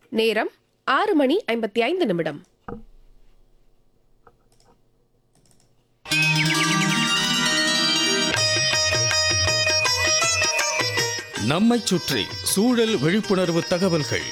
நேரம் 6:55. நம்மைச் சுற்றி சூழல் விழிப்புணர்வு தகவல்கள்.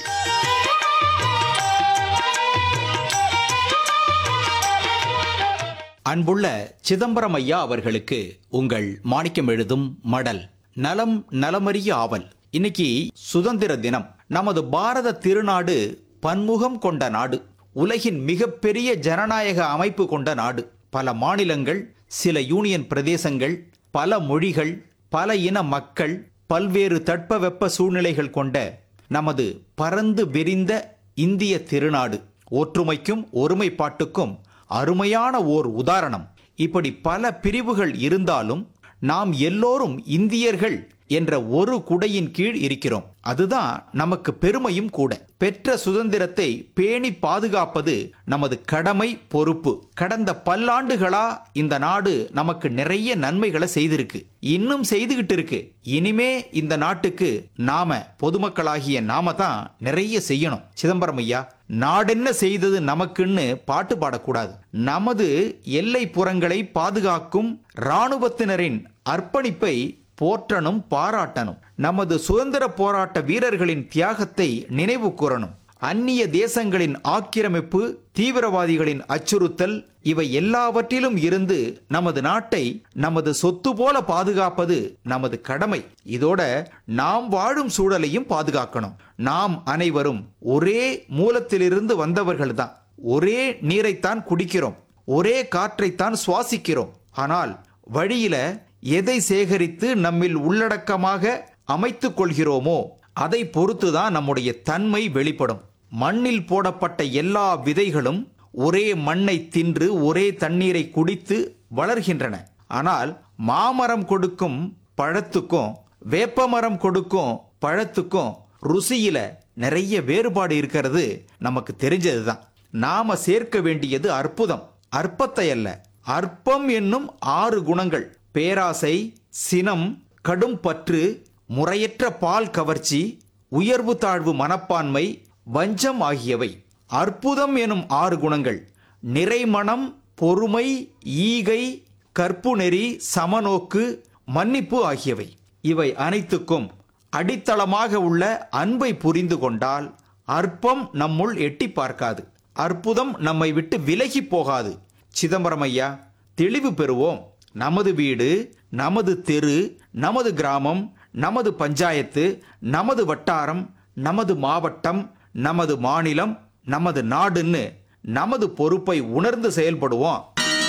அன்புள்ள சிதம்பரம் ஐயா அவர்களுக்கு உங்கள் மாணிக்கம் எழுதும் மடல். நலம் நலமறிய ஆவல். இன்னைக்கு சுதந்திர தினம். நமது பாரத திருநாடு பன்முகம் கொண்ட நாடு. உலகின் மிகப்பெரிய ஜனநாயக அமைப்பு கொண்ட நாடு. பல மாநிலங்கள், சில யூனியன் பிரதேசங்கள், பல மொழிகள், பல இன மக்கள், பல்வேறு தட்பவெப்ப சூழ்நிலைகள் கொண்ட நமது பரந்து விரிந்த இந்திய திருநாடு ஒற்றுமைக்கும் ஒருமைப்பாட்டுக்கும் அருமையான ஓர் உதாரணம். இப்படி பல பிரிவுகள் இருந்தாலும் நாம் எல்லோரும் இந்தியர்கள் என்ற ஒரு குடையின் கீழ் இருக்கிறோம். அதுதான் நமக்கு பெருமையும் கூட. பெற்ற சுதந்திரத்தை பேணி பாதுகாப்பது நமது கடமை, பொறுப்பு. கடந்த பல்லாண்டுகளா இந்த நாடு நமக்கு நிறைய நன்மைகளை செய்திருக்கு, இன்னும் செய்துகிட்டு இருக்கு. இனிமே இந்த நாட்டுக்கு நாம பொதுமக்களாகிய நாம தான் நிறைய செய்யணும். சிதம்பரம் ஐயா, நாடென்ன செய்தது நமக்குன்னு பாட்டு பாடக்கூடாது. நமது எல்லை புறங்களை பாதுகாக்கும் இராணுவத்தினரின் அர்ப்பணிப்பை போற்றணும், பாராட்டணும். நமது சுதந்திர போராட்ட வீரர்களின் தியாகத்தை நினைவு கூறணும். அந்நிய தேசங்களின் ஆக்கிரமிப்பு, தீவிரவாதிகளின் அச்சுறுத்தல், இவை எல்லாவற்றிலும் இருந்து நமது நாட்டை நமது சொத்து போல பாதுகாப்பது நமது கடமை. இதோட நாம் வாழும் சூழலையும் பாதுகாக்கணும். நாம் அனைவரும் ஒரே மூலத்திலிருந்து வந்தவர்கள்தான். ஒரே நீரைத்தான் குடிக்கிறோம், ஒரே காற்றைத்தான் சுவாசிக்கிறோம். ஆனால் வழியில எதை சேகரித்து நம்மில் உள்ளடக்கமாக அமைத்துக் கொள்கிறோமோ அதை பொறுத்துதான் நம்முடைய தன்மை வெளிப்படும். மண்ணில் போடப்பட்ட எல்லா விதைகளும் ஒரே மண்ணை தின்று ஒரே தண்ணீரை குடித்து வளர்கின்றன. ஆனால் மாமரம் கொடுக்கும் பழத்துக்கும் வேப்பமரம் கொடுக்கும் பழத்துக்கும் ருசியில நிறைய வேறுபாடு இருக்கிறது நமக்கு தெரிஞ்சதுதான். நாம சேர்க்க வேண்டியது அற்புதம், அற்பத்தை அல்ல. அற்பம் என்னும் 6 குணங்கள்: பேராசை, சினம், கடும் பற்று, முறையற்ற பால் கவர்ச்சி, உயர்வு தாழ்வு மனப்பான்மை, வஞ்சம் ஆகியவை. அற்புதம் எனும் 6 குணங்கள் நிறைமனம், பொறுமை, ஈகை, கற்பு நெறி, சமநோக்கு, மன்னிப்பு ஆகியவை. இவை அனைத்துக்கும் அடித்தளமாக உள்ள அன்பை புரிந்து கொண்டால் அற்பம் நம்முள் எட்டி பார்க்காது, அற்புதம் நம்மை விட்டு விலகி போகாது. சிதம்பரம் ஐயா, தெளிவு பெறுவோம். நமது வீடு, நமது தெரு, நமது கிராமம், நமது பஞ்சாயத்து, நமது வட்டாரம், நமது மாவட்டம், நமது மாநிலம், நமது நாடுன்னு நமது பொறுப்பை உணர்ந்து செயல்படுவோம்.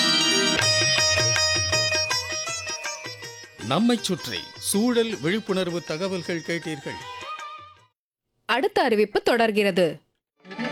நம்மைச் சுற்றி சூழல் விழிப்புணர்வு தகவல்கள் கேட்டீர்கள். அடுத்த அறிவிப்பு தொடர்கிறது.